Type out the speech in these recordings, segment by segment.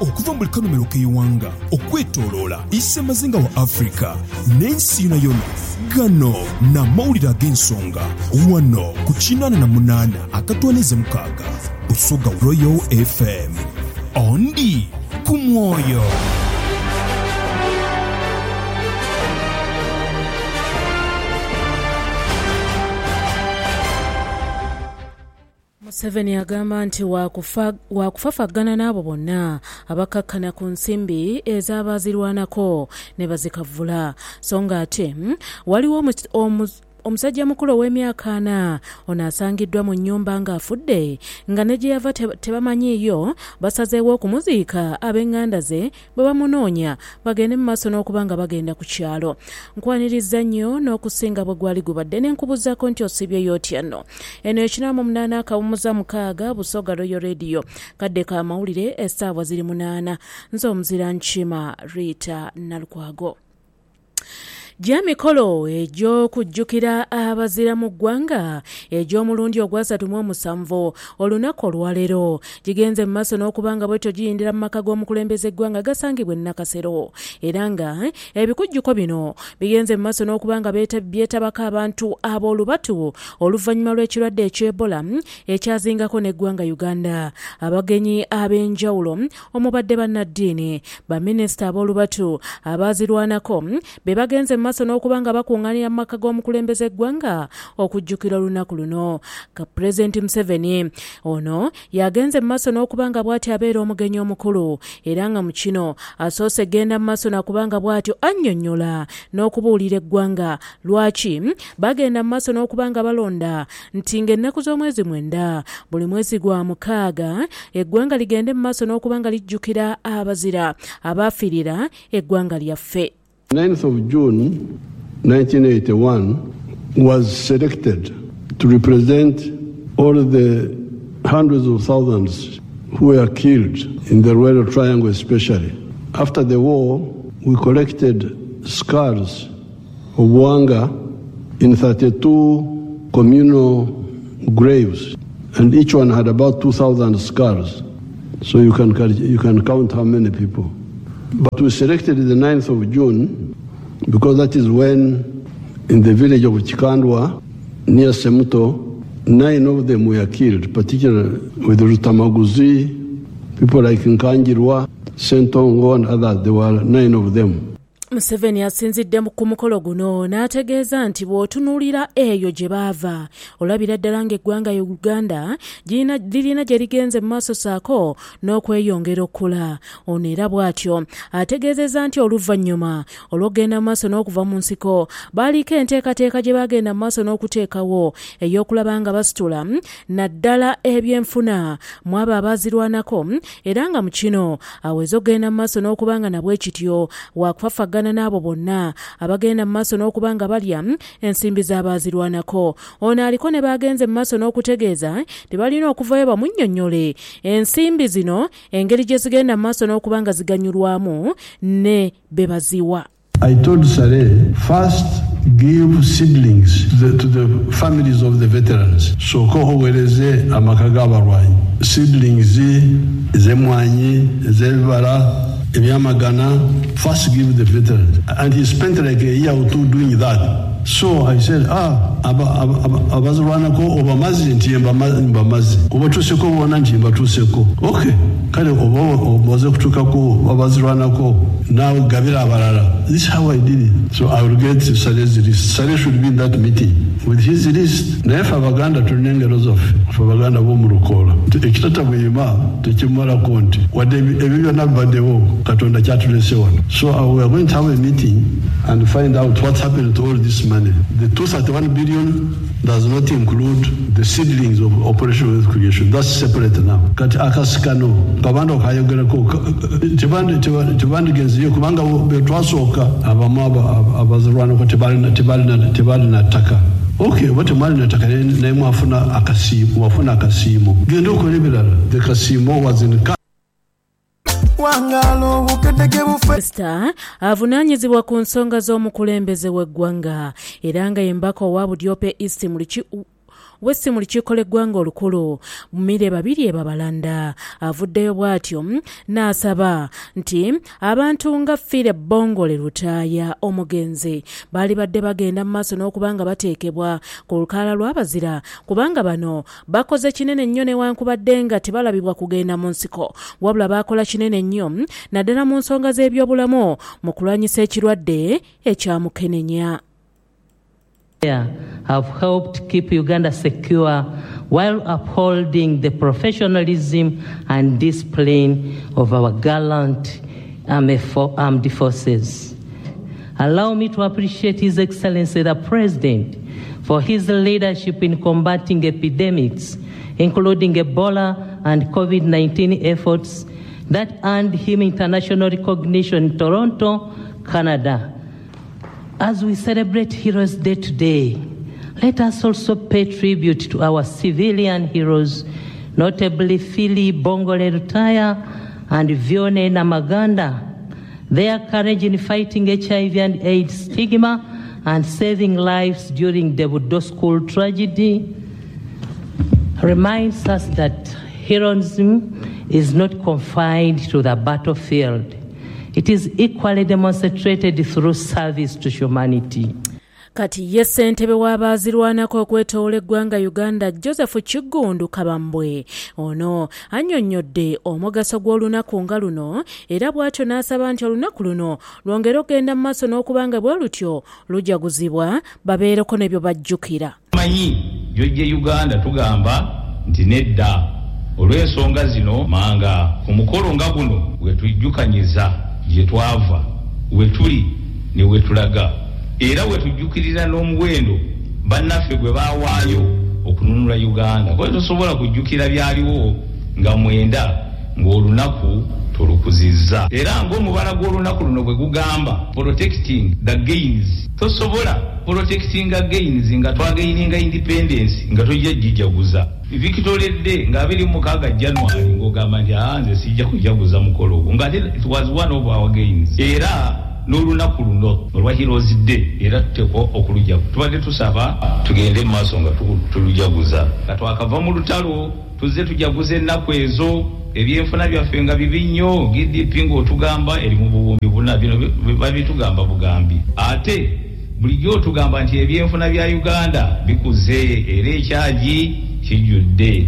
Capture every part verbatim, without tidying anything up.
okuva mu kanomero k'eyiwanga okwetooloola issa mazinga wa Afrika n'ensi yonna yonna. Gano n'amawulire ag'ensonga wano ku kinaana na munaana akatwaniza mukaaga Busoga Royal F M. Ondi ku mwoyo. Museveni agamba nti wakufafagana n'abo bonna abakakkana ku nsimbi ez'abaazirwanako ne bazikavula. So nga ate waliwo omusajja mukulu ow'emyaka ana ono asangiddwa mu nnyumba ng'afudde nga ne gye yava tebamanyiiyo, basazeewo okumuziika ab'eŋŋanda ze bwe bamunoonya bagende mu maaso n'okuba nga bagenda ku kyalo. Nkwaniriza nnyo n'okusinga bwe gwali gubadde ne nkubuzaako nti osibyeyo otya nno. Eno ekinamu munaana akawumuza mukaaga Busoga Royal Radio. Kadde ka mawulire essaawa ziri munaana. Nze omuzira Nkima Rita Nalukwago. Gy'emikolo egy'okujjukira abazira mu ggwanga egy'omulundi ogwasatu mu omusanvu olunaku olwaleero gigenze mu maaso n'okuba nga bwetyo giyindira mu maka g'omukulembeze eggwanga gasangibwa e Nakasero, era nga ebikujjuko bino bigenze mu maaso n'okuba nga byetabako abantu ab'olubatu oluvannyuma lw'ekirwadde eky'Ebola ekyazingako n'eggwanga Uganda. Abagenyi ab'enjawulo omubadde bannaddiini, baminisita ab'olubatu abaazirwanako be bagenze maso n'okuba nga bakungaanira mu maka g'omukulembeze eggwanga okujjukira olunaku luno. Ka Pulezidenti Museveni ono yagenze mu maaso n'okuba nga bw'ati abeera omugenyi omukulu, era nga mu kino asoose genda mu maaso n'okuba nga bw'atyo annyonnyola n'okubuulira eggwanga lwaki bagenda mu maaso n'okuba nga balonda nti ng'ennaku z'omwezi mwenda buli mwezi gwa mukaaga eggwanga ligende mu maaso n'okuba nga lijjukira abazira abaafiirira eggwanga lyaffe. ninth of June nineteen eighty-one was selected to represent all the hundreds of thousands who were killed in the Royal Triangle especially. After the war, we collected scars of Wanga in thirty-two communal graves, and each one had about two thousand scars. So you can, you can count how many people. But we selected the ninth of June because that is when, in the village of Chikandwa, near Semuto, nine of them were killed, particularly with Rutamaguzi, people like Nkanjirwa, Sentongo and others. There were nine of them. Museveni asinzidde ku mukolo guno n'ategeeza nti bw'otunuulira eyo gye baava olabira ddala ng'eggwanga Uganda lirina gye ligenze mu maaso saako n'okweyongera okula. Ono era bw'atyo ategeezezza nti oluvannyuma olw'okugenda mu maaso n'okuva mu nsiko baaliko enteekateeka gye bagenda mu maaso n'okuteekawo ey'okulaba nga basitula naddala ebyenfuna mu abo abaazirwanako, era nga mu kino aweze okugenda mu maaso n'okuba nga nabwe kityo wakufafagana n'abo bonna abagenda mu maaso n'okuba nga balya ensimbi z'abaazirwanako. Ono aliko ne bagenze mu maaso n'okutegeeza tebalina okuvayo bamunnyonnyole ensimbi zino engeri gye zigenda mu maaso n'okuba nga ziganyulwamu ne be baziwa. I told Saleh, first give seedlings to the, to the families of the veterans. So kohowereze amakaga abarwanyi. Seedlings zemwanyi, zebara, ebyamagana, first give the veterans. And he spent like a year or two doing that. So I said, ah, abazirwanako obamazi nti mbamazi. Obatuseko bona nti mbatuseko. Okay. Kale obo obaze kutukako abazirwanako nawe gabira abalala. This is how I did it. So I will get Saleh's list. Saleh should be in that meeting with his list. Naye Abaganda tunenge rozof. Abaganda bo mu lukola. Ekitata bwema tekimala konti. Wadde ebibyo nabaddewo Katonda kyatulese wano. So uh, we are going to have a meeting and find out what happened to all this money. The two hundred thirty-one billion does not include the seedlings of Operation Wealth Creation. That's separate now. Kati akasikano kabando kayogerako tebandi tebandi genziyo kubanga betwasoka abamu abazirwana ko tebali tebali tebali nataka. Okay, what mali nataka naye mwafuna akasimu wafuna akasimu genda okolebera the kasimo was in Star avunaanyizibwa ku nsonga z'omukulembeze w'eggwanga era nga yembaka owa Budyope East Mulichi w'essimu lukiiko l'eggwanga olukulu Mire Babirye Babalanda avuddeyo bw'atyo n'asaba nti abantu nga Fire Bongole Lutaaya omugenzi baali badde bagenda mu maaso n'okubanga bateekebwa ku lukalala lw'abazira kubanga bano bakoze kinene nnyo newankubadde nga tebalabibwa kugenda mu nsiko wabula baakola kinene nnyo naddala mu nsonga z'ebyobulamu mu kulwanyisa ekirwadde ekyamukenenya. Have helped keep Uganda secure while upholding the professionalism and discipline of our gallant armed forces. Allow me to appreciate His Excellency the President for his leadership in combating epidemics, including Ebola and COVID nineteen efforts that earned him international recognition in Toronto, Canada. As we celebrate Heroes Day today, let us also pay tribute to our civilian heroes, notably Fili Bongole Lutaya and Vione Namaganda. Their courage in fighting H I V and AIDS stigma and saving lives during the Budo school tragedy reminds us that heroism is not confined to the battlefield. It is equally demonstrated through service to humanity. Kati ye ssentebe w'abaazirwanako okwetoola eggwanga Uganda Joseph Kiggundu Kabambwe ono annyonnyodde omugaso gw'olunaku nga luno era bw'atyo n'asaba nti olunaku luno lwongera okgenda mu maaso n'okubanga bwe lutyo lujaguzibwa babeereko ne byo bajjukira. Manyi gy'ojje Uganda tugamba nti nedda olw'ensonga zino manga ku mukolo nga guno we tujjukanyiza gye twava we tuli ne we tulaga era we tujjukirira n'omuwendo bannaffe gwe baawaayo okununula Uganda kwa tosobola kujjukira byaliwo nga mwenda ng'olunaku tulukuzizza era ng'omubala gw'olunaku luno bwe gugamba protecting the gains tosobola protecting gains nga twagaininga independence nga tojja jjijaguza Victoria Day nga abiri mu mukaaga January ng'ogamba nti nze sijja kujaguza mukolo ogwo nga it was one of our gains era n'olunaku luno olwa Heroes Day era tuteko okulujagu tubadde tusaba tugende mu maaso nga tulujaguza nga twakava mu lutalo tuzze tujaguza ennaku ezo ebyenfuna byaffe nga bibi nnyo G D P ng'otugamba eri mu buwumbi buna bino babitugamba bugambi ate bulijjo tugamba nti ebyenfuna bya Uganda bikuze era ekyagi kijjudde.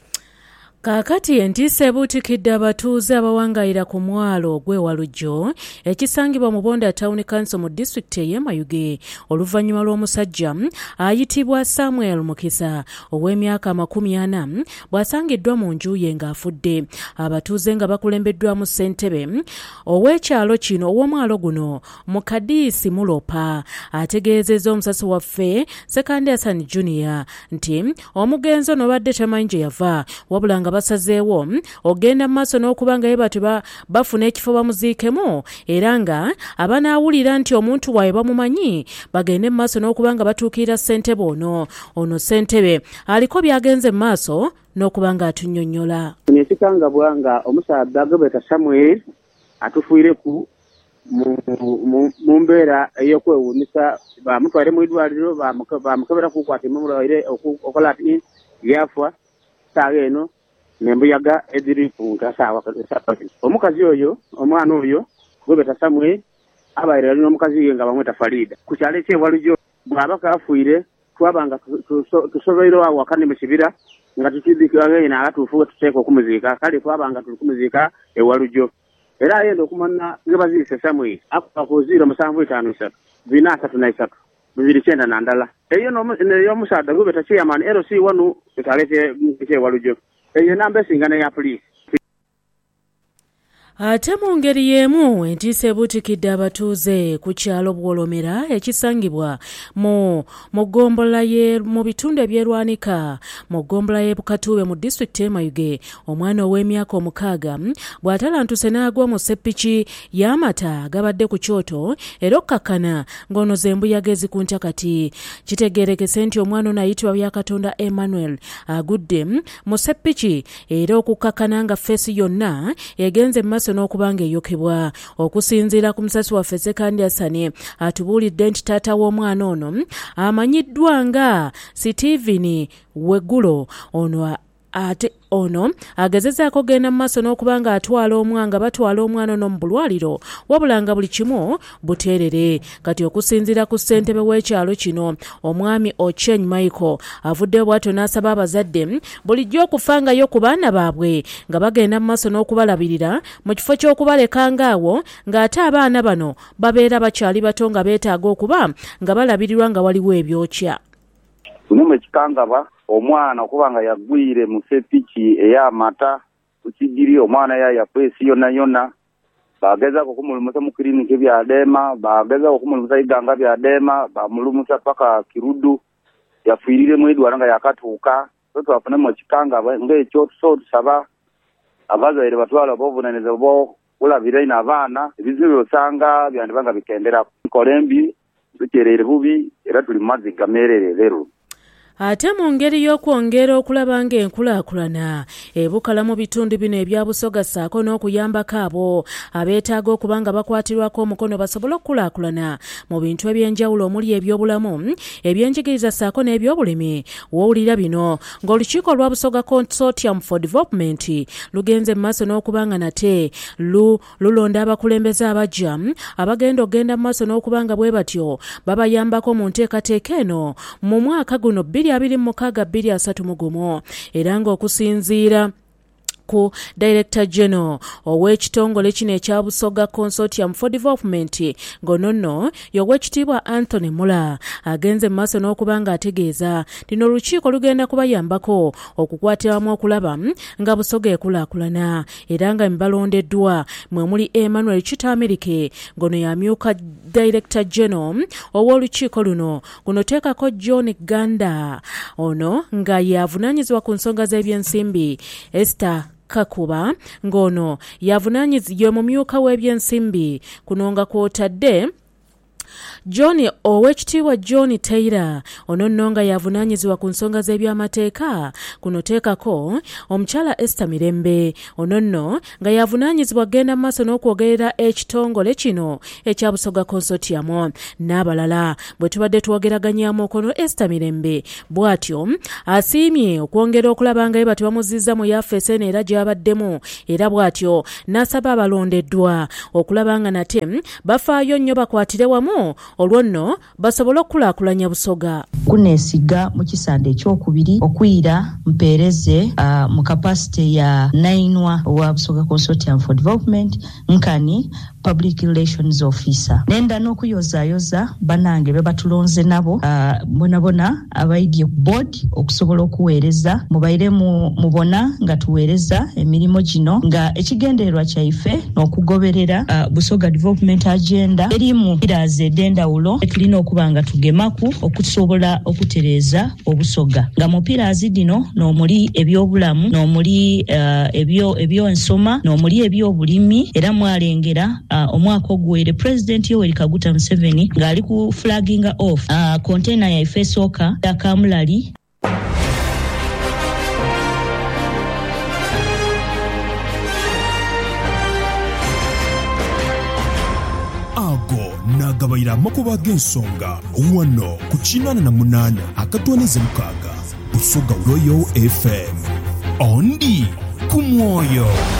Kaakati entiisa ebuutikidde abatuuze abawangayira ku mwalo ogw'ewalujjo ekisangibwa mu Bonda Town Council mu disitulikiti ey'e Mayuge oluvannyuma lw'omusajja ayitibwa Samuel Mukisa ow'emyaka amakumi ana bw'asangiddwa mu nju ye ng'afudde. Abatuuze nga bakulembeddwamu ssentebe ow'ekyalo kino ow'omwalo guno Mukadiisi Mulopa ategeezezza omusasi waffe Sekandi Hassan Junior nti omugenzi ono badde tamanyi gye yava wabula nga basazeewo ogenda mu maaso n'okubanga ye bati bafuna ekifo bamuziikemu era nga abanaawulira nti omuntu waabwe bamumanyi bagende mu maaso n'okubanga batuukirira ssentebe ono ono ssentebe aliko byagenze mu maaso n'okubanga atunnyonnyola. Nekikangabwa nga omusaadde Agobeta Samuel atufiireku mu mbeera ey'okwewuunyisa bamutwale mu idwaliro bamukebera kukwata emumulwaire okola ati yafa saawa eno nembuyaga ediri ku ntasaawa omukazi oyo omwana oyo Agobeta Samuel abaire ali n'omukazi ye nga bamweta Farida ku kyalo eky'ewalujjo bw'aba kaafiire twabanga tusoboire awo wakane mu kibira nga tukidikira ina abatuufu tuteeka okumuziika kale twabanga tuli kumuziika ewalujjo era ayenda okumanya nga baziise Samuel akuba ku ziro musanvu etaano esatu bina asatu na esatu bibiri kyenda na ndala eyo n'omusaadde Agobeta chairman L C wano ekyalo eky'ewalujjo eyo namba esingana ya poliisi. Ate mu ngeri y'emu entiisa ebuutikidde abatuuze ku kyalo Bwolomera ekisangibwa mu mugombola ye mu bitundu ebyerwanika mu gombola ye Bukatuube mu disitulikiti y'e Mayuge omwana ow'emyaka omukaaga bw'atalantuse n'agwa mu seppiki y'amata agabadde ku kyoto era okkakkana ng'ono ze mbuyaga ezikunta kati. Kitegeerekese nti omwana ono ayitibwa Byakatonda Emmanuel agudde mu seppiki era okukkakkana nga feesi yonna egenze mu maaso maaso n'okubanga eyokebwa. Okusinziira ku musasi waffe Sekandi Asani atubuulidde nti taata w'omwana ono amanyiddwa nga Stephen Wegulo ono ate ono agezezaako genda mu maaso n'okubanga atwala omwanga batwala omwana ono mu bulwaliro wabula nga buli kimu buteerere. Kati okusinziira ku ssentebe w'ekyalo kino omwami Ocheng Michael avuddeyo bw'atyo n'asaba abazadde bulijjo okufangayo ku baana baabwe nga bagenda mu maaso n'okubalabirira mu kifo ky'okubaleka ngaawo ng'ate abaana bano babeera bakyali bato nga beetaaga okuba nga balabirirwa nga waliwo ebyokya. Tunume kikangaba omwana okubanga yagwire mu sepiki ey'amata kukigiri omwana ya yapesi yonna yonna bagezaako okumulumusa mu kiriniki bya Dema bagezaako okumulumusa iganga bya Dema bamulumusa paka Kirudu yafiirire mu idwala nga yakatuuka so twafunemu ekikangaba ng'ekyo so tusaba abazaire batwala obuvunanyizibwa bwo kulabira ino abaana ebizibu osanga byandibanga bikendera nkola embi tukyerere bubi era tuli mu mazzi gameerere leero. Ate mu ngeri y'okwongera okulaba ng'enkulaakulana ebukala mu bitundu bino ebya Busoga ssaako n'okuyambako abo abeetaaga okuba nga bakwatirwako omukono basobole okukulaakulana mu bintu eby'enjawulo omuli ebyobulamu ebyenjigiriza ssaako n'ebyobulimi. Wowulira bino ng'olukiiko lwa Busoga Consortium for Development lugenze mu maaso n'okuba nga nate lu lulonda abakulembeze abajja abagenda okgenda mu maaso n'okuba nga bwe batyo babayambako mu nteekateeka eno mu mwaka guno bbiri abiri mu mukaaga bbiri asatu mu gumu era ng'okusinziira ku Director General ow'ekitongole kino ekya Busoga Consortium for Development ngonono y'owekitiibwa Anthony Mula agenze mu maaso n'okuba nga ategeeza lino olukiiko lugenda kubayambako okukwatiramu okulaba nga Busoga ekulaakulana era nga balondeddwa mwe muli Emmanuel Kitamirike ngono yamyuka Director General ow'olukiiko luno guno teekako John Ganda ono nga yavunaanyizibwa ku nsonga z'ebyensimbi Esther Kakuba ngono yavunaanyizibwa mumyuka w'ebyensimbi kuno nga kw'otadde John owekitiibwa John Taylor ono nno nga yavunaanyizibwa ku nsonga z'ebyamateeka kuno teekako omukyala Esther Mirembe ono nno nga yavunaanyizibwa genda mu maaso n'okwogerera ekitongole kino ekya Busoga Consortium n'abalala bwe tubadde twogeraganyamu okono Esther Mirembe bw'atyo asiimye okwongera okulaba nga bati bamuzizza mu yafeesi eno era gy'abaddemu era bw'atyo n'asaba abalondeddwa okulaba nga nate bafaayo nnyo bakwatire wamu olwo nno basobola okukulaakulanya Busoga. Kuneesiga mu kisande ekyokubiri okuyira mpeereze uh, mu kapasite ya nainwa wa Busoga Consortium for Development nkani Public Relations Officer. Nenda n'okuyozaayoza banange be batulonze nabo uh, bonabona abaidye ku board okusobola okuweereza mubaire mu mubona nga tuweereza emirimu gino nga ekigendererwa kyaife n'okugoberera uh, Busoga Development Agenda erimu iraze dendawulo tulina okuba nga tugemaku okusobola okutereeza Obusoga nga mu pirazi dino n'omuli ebyobulamu n'omuli uh, ebyo ebyonsoma n'omuli ebyobulimi era mwalengera uh, omwaka ogwere President Yoweri Kaguta Museveni ng'ali ku flagging off uh, container ya ifesooka ya Kamulali. Nagabayira amakuba g'ensonga wano ku kinaana na munaana akatwanize mukaaga Busoga Royal F M ondi ku mwoyo.